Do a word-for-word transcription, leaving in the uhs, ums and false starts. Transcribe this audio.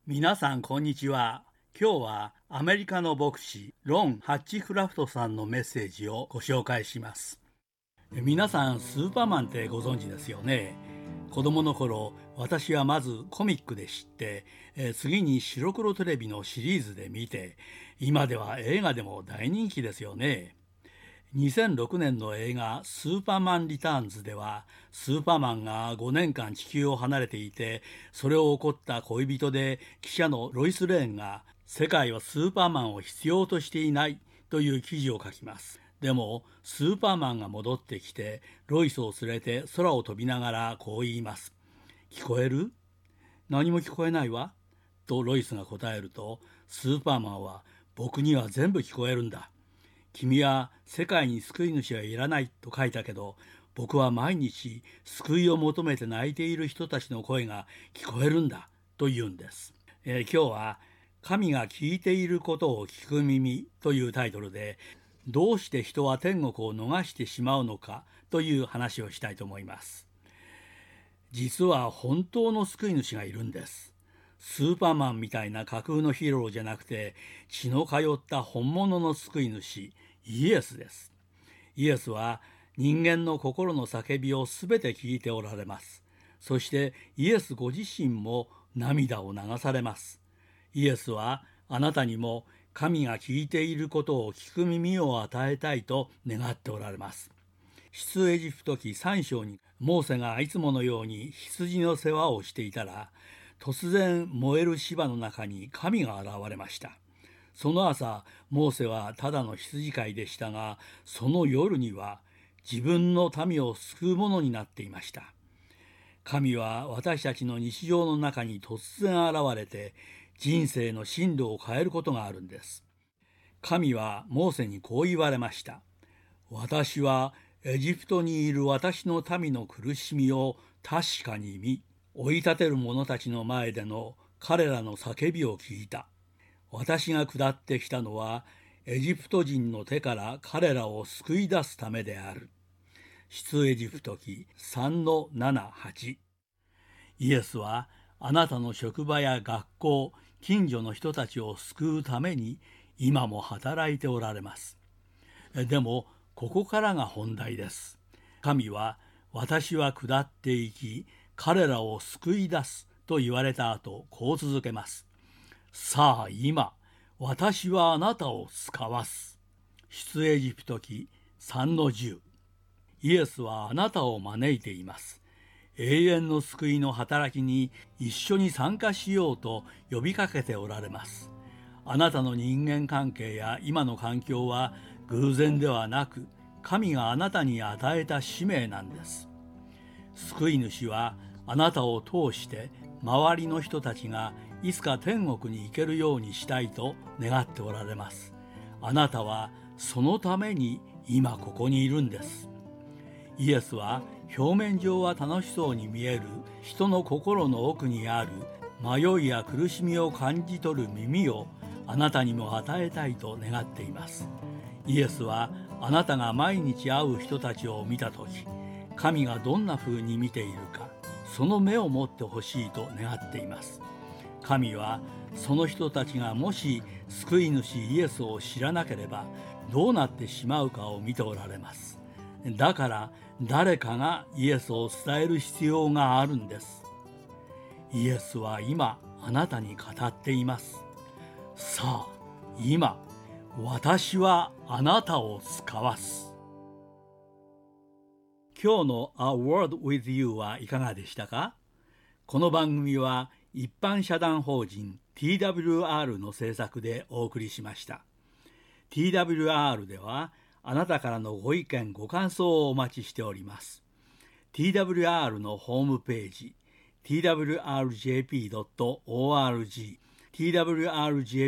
皆さんこんにちは。今日はアメリカの牧師ロン・ハッチクラフトさんのメッセージをご紹介します。皆さんスーパーマンってご存知ですよね。子供の頃、私はまずコミックで知って、え次に白黒テレビのシリーズで見て、今では映画でも大人気ですよね。にせんろくねんの映画スーパーマンリターンズでは、スーパーマンがごねんかん地球を離れていて、それを怒った恋人で記者のロイス・レーンが、世界はスーパーマンを必要としていないという記事を書きます。でもスーパーマンが戻ってきて、ロイスを連れて空を飛びながらこう言います。聞こえる？何も聞こえないわ。とロイスが答えると、スーパーマンは、僕には全部聞こえるんだ。君は世界に救い主はいらないと書いたけど、僕は毎日救いを求めて泣いている人たちの声が聞こえるんだと言うんです。えー、今日は神が聞いていることを聞く耳というタイトルで、どうして人は天国を逃してしまうのかという話をしたいと思います。実は本当の救い主がいるんです。スーパーマンみたいな架空のヒーローじゃなくて、血の通った本物の救い主、イエスです。イエスは人間の心の叫びをすべて聞いておられます。そしてイエスご自身も涙を流されます。イエスはあなたにも神が聞いていることを聞く耳を与えたいと願っておられます。出エジプト記さん章に、モーセがいつものように羊の世話をしていたら、突然燃える芝の中に神が現れました。その朝、モーセはただの羊飼いでしたが、その夜には自分の民を救うものになっていました。神は私たちの日常の中に突然現れて、人生の進路を変えることがあるんです。神はモーセにこう言われました。私はエジプトにいる私の民の苦しみを確かに見、追い立てる者たちの前での彼らの叫びを聞いた。私が下ってきたのは、エジプト人の手から彼らを救い出すためである。出エジプト記 さんのなな、はち。イエスはあなたの職場や学校、近所の人たちを救うために今も働いておられます。でも、ここからが本題です。神は、私は下っていき、彼らを救い出すと言われた後、こう続けます。さあ今、私はあなたを救わす。出エジプト記 さんのじゅう。イエスはあなたを招いています。永遠の救いの働きに一緒に参加しようと呼びかけておられます。あなたの人間関係や今の環境は偶然ではなく、神があなたに与えた使命なんです。救い主はあなたを通して周りの人たちがいつか天国に行けるようにしたいと願っておられます。あなたはそのために今ここにいるんです。イエスは表面上は楽しそうに見える人の心の奥にある迷いや苦しみを感じ取る耳をあなたにも与えたいと願っています。イエスはあなたが毎日会う人たちを見たとき、神がどんな風に見ているか、その目を持ってほしいと願っています。神はその人たちがもし救い主イエスを知らなければどうなってしまうかを見ておられます。だから誰かがイエスを伝える必要があるんです。イエスは今あなたに語っています。さあ今、私はあなたを救わす。今日の A Word with You はいかがでしたか？この番組は一般社団法人 ティーダブリューアール の制作でお送りしました。ティーダブリューアール ではあなたからのご意見ご感想をお待ちしております。ティーダブリューアール のホームページ ティーダブリューアールジェーピードットオーアールジー ティーダブリューアールジェーピー